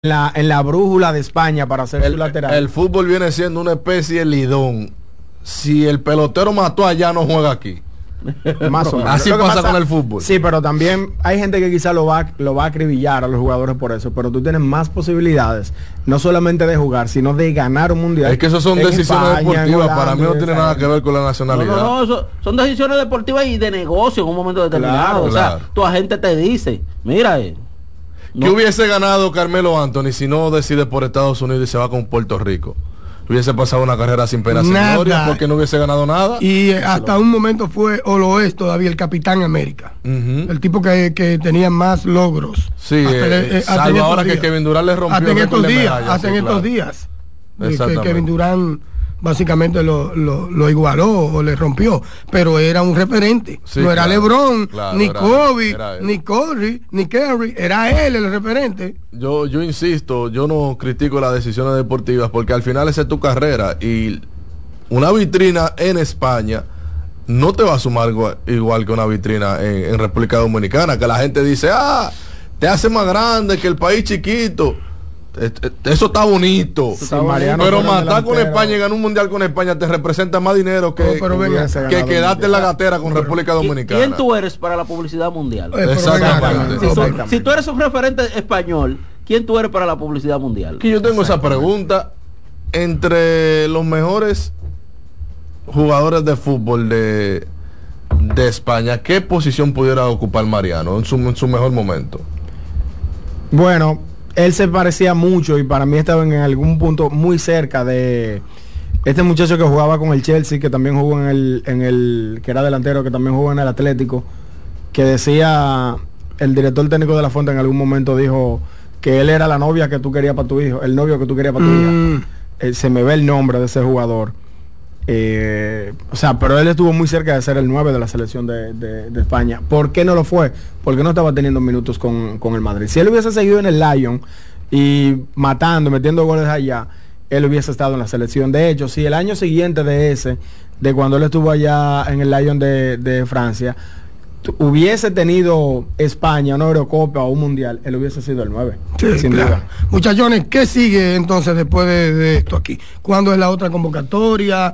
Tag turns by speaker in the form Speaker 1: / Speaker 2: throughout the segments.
Speaker 1: en la brújula de España para hacer su lateral.
Speaker 2: El fútbol viene siendo una especie de lidón. Si el pelotero mató allá, no juega aquí.
Speaker 1: Más o menos.
Speaker 2: Así pasa con el fútbol.
Speaker 1: Sí, pero también hay gente que quizá lo va a acribillar a los jugadores por eso, pero tú tienes más posibilidades, no solamente de jugar, sino de ganar un mundial.
Speaker 2: Es que eso son decisiones deportivas, para mí no tiene nada que ver con la nacionalidad.
Speaker 3: No, eso son decisiones deportivas y de negocio en un momento determinado. O sea, tu agente te dice, mira,
Speaker 2: ¿qué hubiese ganado Carmelo Anthony si no decide por Estados Unidos y se va con Puerto Rico? Hubiese pasado una carrera sin pena sin gloria porque no hubiese ganado nada.
Speaker 4: Y hasta un momento fue, o lo es todavía, el Capitán América. El tipo que tenía más logros.
Speaker 2: Sí, salvo ahora que Kevin Durant le rompió
Speaker 4: hasta en estos días. Que Kevin Durant básicamente lo igualó o le rompió, pero era un referente. Sí, no era LeBron, ni Kobe, ni Curry, ni Kerry, era él el referente.
Speaker 2: Yo insisto, yo no critico las decisiones deportivas porque al final esa es tu carrera y una vitrina en España no te va a sumar igual que una vitrina en República Dominicana, que la gente dice, te hace más grande que el país chiquito. Eso está bonito, sí, pero matar con España y ganar un mundial con España te representa más dinero que quedarte en la gatera con República Dominicana.
Speaker 3: ¿Quién tú eres para la publicidad mundial?
Speaker 2: Exactamente.
Speaker 3: Si tú eres un referente español, ¿quién tú eres para la publicidad mundial?
Speaker 2: Que yo tengo esa pregunta. Entre los mejores jugadores de fútbol de España, ¿qué posición pudiera ocupar Mariano en su mejor momento?
Speaker 1: Bueno, él se parecía mucho y para mí estaba en algún punto muy cerca de este muchacho que jugaba con el Chelsea, que también jugó en el que era delantero, que también jugó en el Atlético, que decía, el director técnico de La Fuente en algún momento dijo que él era la novia que tú querías para tu hijo, el novio que tú querías para tu hija. Se me ve el nombre de ese jugador. O sea, pero él estuvo muy cerca de ser el 9 de la selección de España. ¿Por qué no lo fue? Porque no estaba teniendo minutos con el Madrid. Si él hubiese seguido en el Lyon y metiendo goles allá, él hubiese estado en la selección. De hecho, si el año siguiente de cuando él estuvo allá en el Lyon de Francia, hubiese tenido España una Eurocopa o un Mundial, él hubiese sido el 9.
Speaker 4: Sí, sin duda. Muchachones, ¿qué sigue entonces después de esto aquí? ¿Cuándo es la otra convocatoria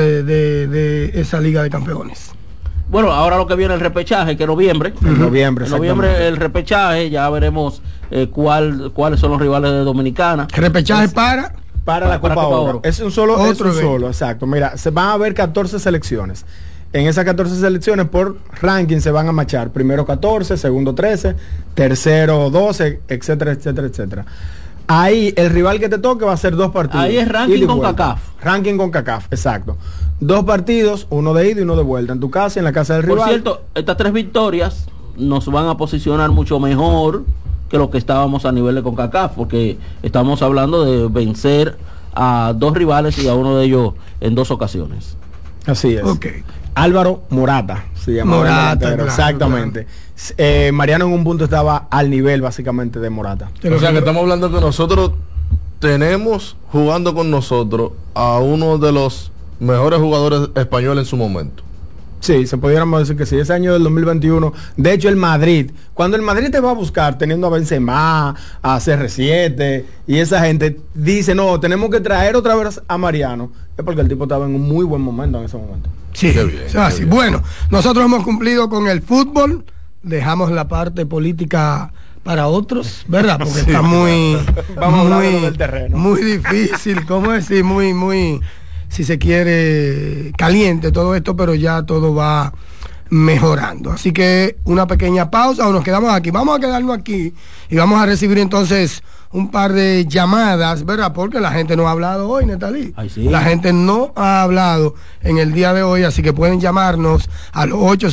Speaker 4: de esa Liga de Campeones?
Speaker 3: Bueno, ahora lo que viene el repechaje, que es noviembre.
Speaker 1: En noviembre
Speaker 3: el repechaje, ya veremos cuáles son los rivales de Dominicana.
Speaker 4: ¿Repechaje para
Speaker 1: la Copa Oro? Es un solo, exacto. Mira, se van a ver 14 selecciones. En esas 14 selecciones por ranking se van a machar. Primero 14, segundo 13, tercero 12, etcétera, etcétera, etcétera. Ahí el rival que te toque va a ser 2 partidos.
Speaker 3: Ahí es ranking con CACAF.
Speaker 1: Ranking con CACAF, exacto. 2 partidos, uno de ida y uno de vuelta. En tu casa y en la casa del rival.
Speaker 3: Por cierto, estas 3 victorias nos van a posicionar mucho mejor que lo que estábamos a nivel de CONCACAF, porque estamos hablando de vencer a 2 rivales y a uno de ellos en 2 ocasiones.
Speaker 1: Así es.
Speaker 4: Okay.
Speaker 1: Álvaro Morata se llama.
Speaker 4: Morata, claro,
Speaker 1: exactamente. Claro. Mariano en un punto estaba al nivel básicamente de Morata.
Speaker 2: O sea que estamos hablando que nosotros tenemos jugando con nosotros a uno de los mejores jugadores españoles en su momento.
Speaker 1: Sí, se pudiéramos decir que sí, ese año del 2021. De hecho, el Madrid, cuando el Madrid te va a buscar teniendo a Benzema, a CR7 y esa gente, dice, no, tenemos que traer otra vez a Mariano, es porque el tipo estaba en un muy buen momento en ese momento.
Speaker 4: Sí, qué bien, así. Bueno, nosotros hemos cumplido con el fútbol, dejamos la parte política para otros, ¿verdad? Porque sí, está muy
Speaker 1: del terreno.
Speaker 4: Muy difícil, ¿cómo decir? Muy si se quiere, caliente todo esto, pero ya todo va mejorando. Así que una pequeña pausa o nos quedamos aquí. Vamos a quedarnos aquí y vamos a recibir entonces un par de llamadas, ¿verdad? Porque la gente no ha hablado hoy, Netalí.
Speaker 3: Sí.
Speaker 4: La gente no ha hablado en el día de hoy, así que pueden llamarnos al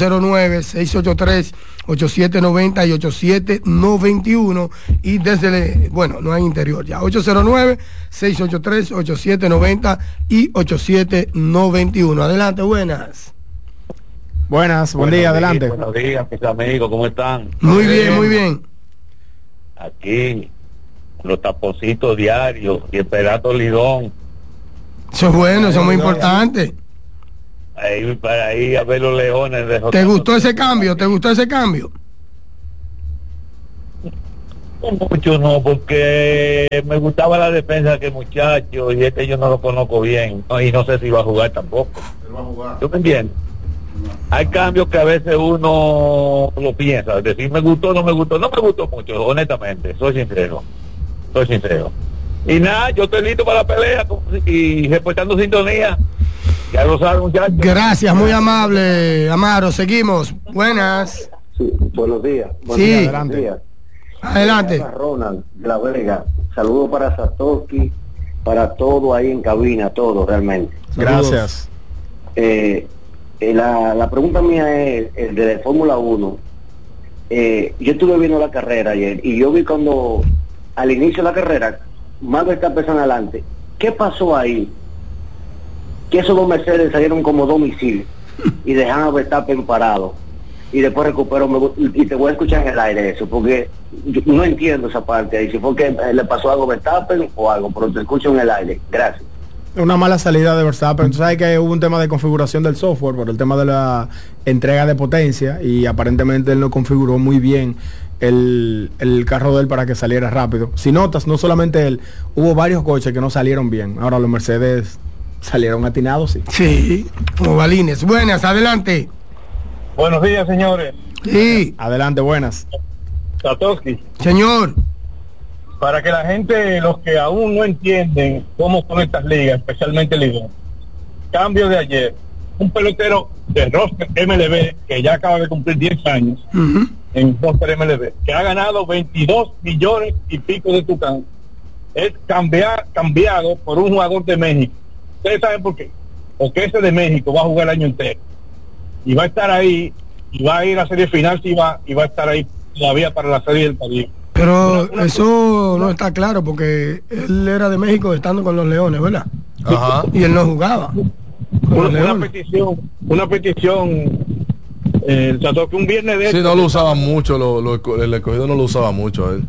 Speaker 4: 809-683-8790 y 8791 y no hay interior ya, 809-683-8790 y 8791. Adelante, buenas.
Speaker 1: Buenas, buen día, adelante.
Speaker 5: Buenos días, mis amigos, ¿cómo están?
Speaker 4: Muy bien, muy bien.
Speaker 5: Aquí, los taponcitos diarios y esperando lidón.
Speaker 4: Eso es bueno, eso es muy importante.
Speaker 5: Ahí, para ir a ver los leones.
Speaker 4: ¿Te gustó ese cambio?
Speaker 5: Mucho no, porque me gustaba la defensa que muchacho, y yo no lo conozco bien, ¿no? Y no sé si va a jugar tampoco. ¿Tú me entiendes? Hay cambios que a veces uno lo piensa, es decir, me gustó, no me gustó mucho, honestamente, soy sincero. Y nada, yo estoy listo para la pelea y reportando sintonía. Ya lo saben, muchachos.
Speaker 4: Gracias, muy amable, Amaro. Seguimos. Buenas.
Speaker 6: Sí, buenos días.
Speaker 4: Sí,
Speaker 1: adelante.
Speaker 4: Adelante.
Speaker 6: Ronald de La Vega. Saludos para Satoshi, para todo ahí en cabina, todo realmente.
Speaker 1: Gracias.
Speaker 6: La pregunta mía es el de la Fórmula 1. Yo estuve viendo la carrera ayer y yo vi cuando al inicio de la carrera Max Verstappen adelante. ¿Qué pasó ahí? Que esos dos Mercedes salieron como dos misiles y dejaron a Verstappen parado y después recuperó. Y te voy a escuchar en el aire eso, porque yo no entiendo esa parte ahí, si fue que le pasó algo a Verstappen o algo, pero te escucho en el aire. Gracias.
Speaker 1: Una mala salida de Verstappen. Tú sabes que hubo un tema de configuración del software por el tema de la entrega de potencia y aparentemente él no configuró muy bien el carro de él para que saliera rápido. Si notas, no solamente él, hubo varios coches que no salieron bien. Ahora los Mercedes salieron atinados, sí.
Speaker 4: Sí, como balines. Buenas, adelante.
Speaker 5: Buenos días, señores.
Speaker 4: Sí,
Speaker 1: Adelante, buenas.
Speaker 5: Satoshi,
Speaker 4: señor.
Speaker 5: para que la gente, los que aún no entienden cómo son estas ligas, especialmente Liga, cambio de ayer, un pelotero de roster MLB que ya acaba de cumplir 10 años en roster MLB, que ha ganado 22 millones y pico de tucán, es cambiado por un jugador de México. ¿Ustedes saben por qué? Porque ese de México va a jugar el año entero y va a estar ahí y va a ir a la serie final y va a estar ahí todavía para la serie del Caribe.
Speaker 4: Pero eso no está claro porque él era de México estando con los Leones, ¿verdad?
Speaker 2: Ajá.
Speaker 4: Y él no jugaba.
Speaker 5: Una petición, que un viernes de
Speaker 2: Sí, no lo usaban mucho, el escogido no lo usaba mucho a él.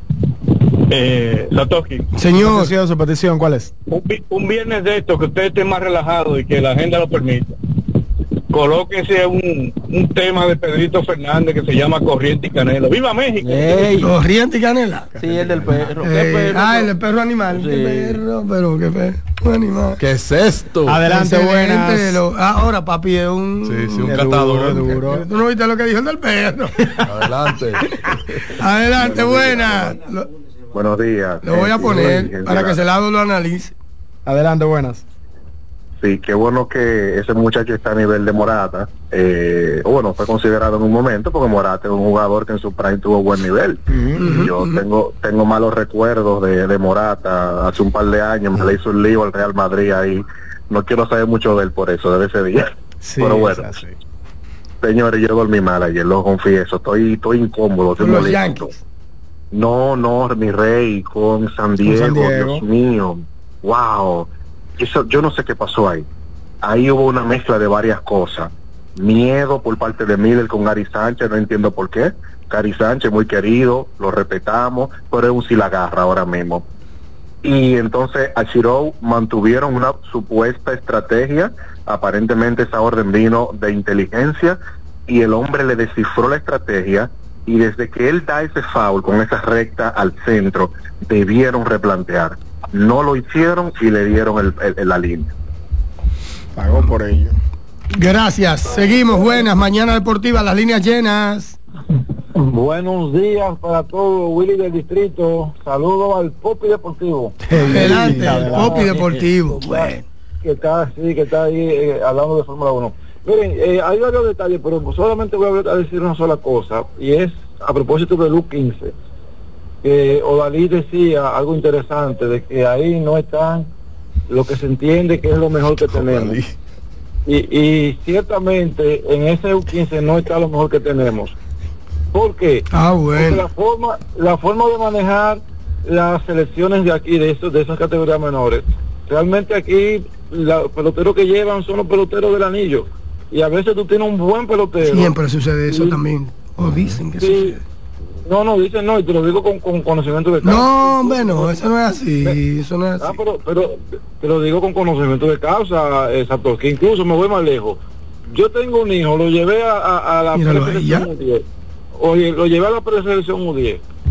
Speaker 5: Satoshi,
Speaker 4: Señor,
Speaker 1: Su petición, ¿cuál es?
Speaker 5: un viernes de esto que usted esté más relajado y que la agenda lo permita, colóquese un tema de Pedrito Fernández que se llama Corriente y Canela. ¡Viva México!
Speaker 4: Corriente y Canela.
Speaker 3: Sí, el del perro.
Speaker 4: El del perro animal.
Speaker 3: Sí.
Speaker 4: Qué perro, pero qué perro animal.
Speaker 2: ¿Qué es esto?
Speaker 1: Adelante,
Speaker 4: Excelente,
Speaker 1: buenas.
Speaker 4: ahora papi es un...
Speaker 2: Sí, un
Speaker 1: Es
Speaker 2: catador.
Speaker 1: duro.
Speaker 4: ¿Tú no viste lo que dijo el del perro?
Speaker 2: Adelante.
Speaker 4: Adelante, buena.
Speaker 6: Buenos días.
Speaker 4: Lo voy a poner para que Celado lo analice.
Speaker 1: Adelante, buenas.
Speaker 6: Sí, qué bueno que ese muchacho está a nivel de Morata. Bueno, fue considerado en un momento porque Morata es un jugador que en su prime tuvo buen nivel. Yo tengo malos recuerdos de Morata. Hace un par de años me le hizo un lío al Real Madrid ahí. No quiero saber mucho de él por eso, de ese día.
Speaker 1: Sí,
Speaker 6: pero bueno,
Speaker 1: es así.
Speaker 6: señores, yo dormí mal ayer, lo confieso. Estoy incómodo, estoy
Speaker 4: Con los
Speaker 6: molesto.
Speaker 4: Yankees.
Speaker 6: No, mi rey, con San Diego, Dios mío. Wow. Eso, yo no sé qué pasó ahí. Ahí hubo una mezcla de varias cosas. Miedo por parte de Miller con Gary Sánchez, no entiendo por qué. Gary Sánchez muy querido, lo respetamos, pero es un silagarra ahora mismo. Y entonces a Chirou mantuvieron una supuesta estrategia, aparentemente esa orden vino de inteligencia y el hombre le descifró la estrategia y desde que él da ese foul con esa recta al centro, debieron replantear. No lo hicieron y le dieron la línea.
Speaker 1: Pagó por ello.
Speaker 4: Gracias. Seguimos. Buenas. Mañana Deportiva, las líneas llenas.
Speaker 5: Buenos días para todos, Willy del Distrito. Saludos al Popi Deportivo.
Speaker 4: Adelante, el Popi Deportivo. Bueno.
Speaker 5: Que está ahí hablando de Fórmula 1. Miren, hay varios detalles, pero solamente voy a decir una sola cosa, y es a propósito de Luz 15. Odalí decía algo interesante, de que ahí no están lo que se entiende que es lo mejor que tenemos. Y ciertamente en ese U15 no está lo mejor que tenemos. ¿Por qué?
Speaker 4: Bueno.
Speaker 5: Porque la forma de manejar las selecciones de aquí, de esas categorías menores, realmente aquí los peloteros que llevan son los peloteros del anillo. Y a veces tú tienes un buen pelotero.
Speaker 4: Siempre sucede eso también. O dicen que sucede.
Speaker 5: No, dicen no, y te lo digo con conocimiento de causa.
Speaker 4: No, hombre, no, eso no es así. Eso no es así.
Speaker 5: Pero te lo digo con conocimiento de causa, exacto, que incluso me voy más lejos. Yo tengo un hijo, lo llevé a la preselección U10. Oye, lo llevé a la preselección U10.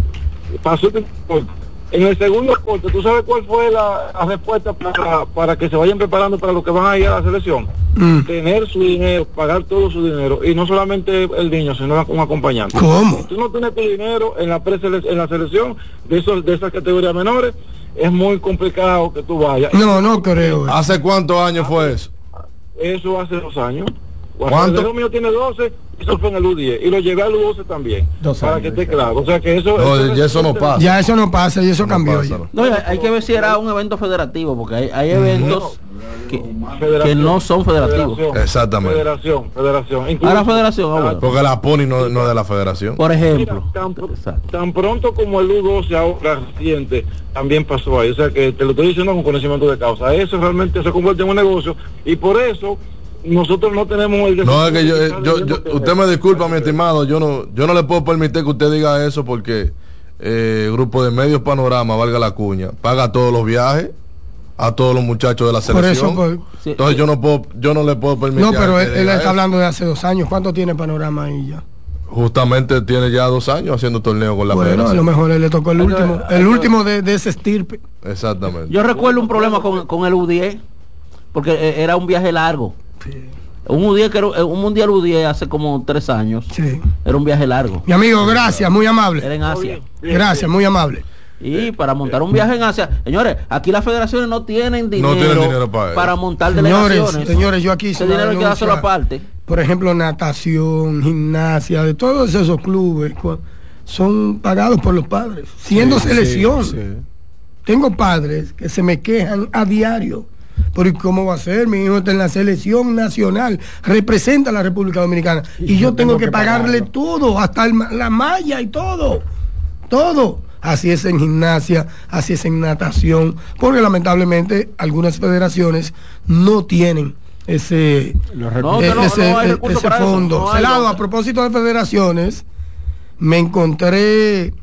Speaker 5: pasó el corte. En el segundo corte, ¿tú sabes cuál fue la respuesta para que se vayan preparando para lo que van a ir a la selección? Tener su dinero, pagar todo su dinero, y no solamente el niño, sino un acompañante.
Speaker 4: ¿Cómo?
Speaker 5: Tú no tienes tu dinero en la selección de esas categorías menores, es muy complicado que tú vayas.
Speaker 4: No creo.
Speaker 2: ¿Hace cuántos años fue eso?
Speaker 5: Eso hace 2 años.
Speaker 2: ¿Cuánto?
Speaker 5: El hijo mío tiene 12, eso fue en el U10, y lo llevé al U12 también,
Speaker 1: 2
Speaker 5: para
Speaker 1: años,
Speaker 5: que esté claro. O sea que eso
Speaker 2: no pasa.
Speaker 4: Ya eso no pasa y eso
Speaker 2: No
Speaker 4: cambió
Speaker 2: pasa,
Speaker 4: ya.
Speaker 2: no.
Speaker 3: No, hay que ver si era un evento federativo, porque hay eventos que no son federativos.
Speaker 2: Exactamente.
Speaker 5: Federación.
Speaker 3: Ahora federación, bueno.
Speaker 2: Porque la PONI no es de la federación.
Speaker 3: Por ejemplo.
Speaker 5: Mira, tan pronto como el U12 ahora reciente también pasó ahí. O sea que te lo estoy diciendo con conocimiento de causa. Eso realmente se convierte en un negocio, y por eso nosotros no tenemos el
Speaker 2: No, es que usted me disculpa, mi estimado, yo no le puedo permitir que usted diga eso, porque Grupo de Medios Panorama, valga la cuña, paga todos los viajes a todos los muchachos de la selección.
Speaker 4: Por eso,
Speaker 2: entonces yo no le puedo permitir.
Speaker 4: No, pero él está
Speaker 2: eso.
Speaker 4: hablando de hace 2 años. ¿Cuánto tiene Panorama ahí ya?
Speaker 2: Justamente tiene ya 2 años haciendo torneo con la
Speaker 4: Bueno, a
Speaker 2: federación.
Speaker 4: lo mejor él le tocó el último de ese estirpe.
Speaker 2: Exactamente.
Speaker 3: Yo recuerdo un problema con el U10, porque era un viaje largo.
Speaker 4: Sí.
Speaker 3: Un mundial U10 hace como 3 años.
Speaker 4: Sí.
Speaker 3: Era un viaje largo.
Speaker 4: Mi amigo, gracias, muy amable.
Speaker 3: Era en Asia.
Speaker 4: Gracias, muy amable.
Speaker 3: Y para montar un viaje en Asia, señores, aquí las federaciones no tienen dinero, para montar delegaciones.
Speaker 4: Señores, yo aquí
Speaker 3: ese dinero hay que dárselo aparte.
Speaker 4: Por ejemplo, natación, gimnasia, de todos esos clubes son pagados por los padres, siendo selección.
Speaker 1: Sí.
Speaker 4: Tengo padres que se me quejan a diario. Pero ¿cómo va a ser? Mi hijo está en la selección nacional, representa a la República Dominicana, y yo tengo que pagarle todo, hasta la malla y todo. Así es en gimnasia, así es en natación, porque lamentablemente algunas federaciones no tienen ese fondo. Celado, a propósito de federaciones, me encontré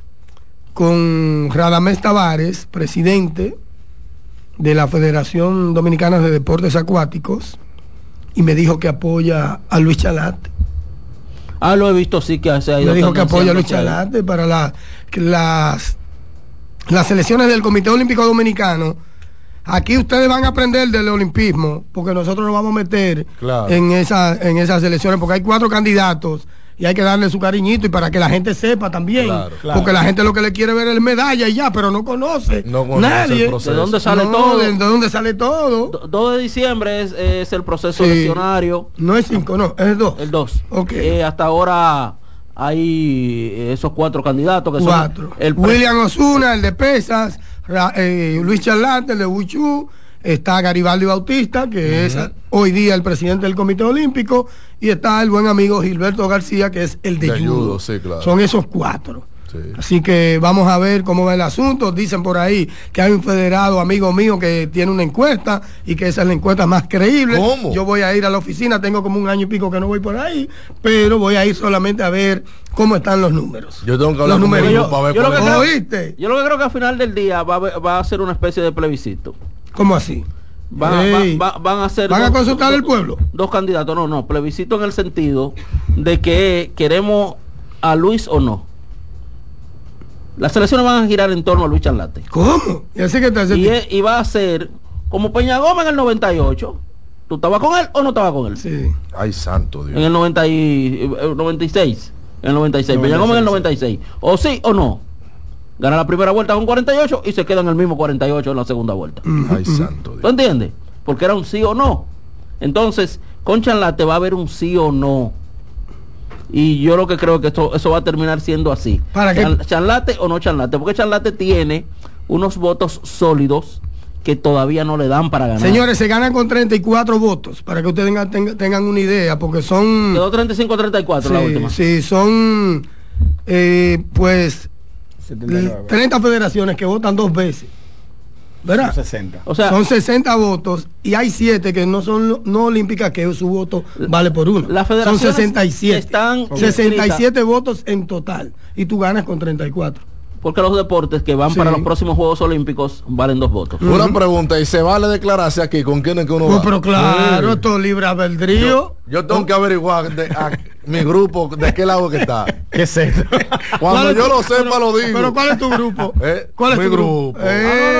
Speaker 4: con Radamés Tavares, presidente de la Federación Dominicana de Deportes Acuáticos, y me dijo que apoya a Luis Chalate.
Speaker 3: Lo he visto, sí, que se ha ido.
Speaker 4: Me dijo que apoya a Luis Chalate para las selecciones del Comité Olímpico Dominicano. Aquí ustedes van a aprender del olimpismo, porque nosotros nos vamos a meter en esas selecciones, porque hay 4 candidatos y hay que darle su cariñito, y para que la gente sepa también, porque la gente lo que le quiere ver es medalla y ya, pero no conoce nadie
Speaker 3: de dónde sale todo.
Speaker 4: De dónde sale todo.
Speaker 3: 2 de diciembre es el proceso eleccionario.
Speaker 4: No es 5, no, es 2.
Speaker 3: El 2.
Speaker 4: Okay.
Speaker 3: Hasta ahora hay esos 4 candidatos que
Speaker 4: 4.
Speaker 3: son
Speaker 4: William Osuna, el de pesas, Luis Charlante, el de Wuchu, está Garibaldi Bautista, que es hoy día el presidente del Comité Olímpico, y está el buen amigo Gilberto García, que es el de judo.
Speaker 2: Sí, claro.
Speaker 4: Son esos 4.
Speaker 2: Sí.
Speaker 4: Así que vamos a ver cómo va el asunto. Dicen por ahí que hay un federado amigo mío que tiene una encuesta, y que esa es la encuesta más creíble.
Speaker 2: ¿Cómo?
Speaker 4: Yo voy a ir a la oficina, tengo como 1 año y pico que no voy por ahí, pero voy a ir solamente a ver cómo están los números.
Speaker 2: Yo tengo que hablar
Speaker 4: Los
Speaker 2: con mi
Speaker 4: números.
Speaker 2: hijo para ver
Speaker 3: Yo lo
Speaker 2: cuál
Speaker 3: que
Speaker 2: es.
Speaker 3: creo-
Speaker 4: ¿Oíste?
Speaker 3: Yo lo que creo que al final del día va a ser una especie de plebiscito.
Speaker 4: ¿Cómo así?
Speaker 3: Van a hacer
Speaker 4: ¿Van a consultar al pueblo?
Speaker 3: 2 candidatos, no, plebiscito en el sentido de que queremos a Luis o no. Las elecciones van a girar en torno a Luis Charlate.
Speaker 4: ¿Cómo? Y así que está
Speaker 3: Y va a ser como Peña Gómez en el 98. ¿Tú estabas con él o no estabas con él?
Speaker 4: Sí.
Speaker 2: Ay, santo Dios.
Speaker 3: En el 96. En el 96. Peña Gómez en el 96. O sí o no. Gana la primera vuelta con 48 y se queda en el mismo 48 en la segunda vuelta.
Speaker 2: Ay, santo Dios.
Speaker 3: ¿Tú entiendes? Porque era un sí o no. Entonces, con Charlate va a haber un sí o no. Y yo lo que creo que eso va a terminar siendo así.
Speaker 4: ¿Para qué?
Speaker 3: Charlate o no Charlate, porque Charlate tiene unos votos sólidos que todavía no le dan para ganar.
Speaker 4: Señores, se ganan con 34 votos, para que ustedes tengan una idea, porque son...
Speaker 3: Quedó 35-34 la última.
Speaker 4: Sí, son pues
Speaker 1: 79.
Speaker 4: 30 federaciones que votan 2 veces, ¿verdad?
Speaker 1: 60.
Speaker 3: O sea,
Speaker 4: Son 60 votos, y hay 7 que no son no olímpicas, que su voto vale por 1.
Speaker 3: las
Speaker 4: Son
Speaker 3: federaciones
Speaker 4: 67.
Speaker 3: están
Speaker 4: 67 votos en total, y tú ganas con 34.
Speaker 3: porque los deportes que van para los próximos Juegos Olímpicos valen 2 votos.
Speaker 2: Una pregunta, ¿y se vale declararse aquí con quién es que uno va?
Speaker 4: Pero claro, todo libre albedrío.
Speaker 2: Yo tengo que averiguar mi grupo, de qué lado que está.
Speaker 1: ¿Qué es eso?
Speaker 2: Cuando yo lo sepa lo digo.
Speaker 4: Pero ¿cuál es tu grupo?
Speaker 2: ¿Cuál es mi grupo?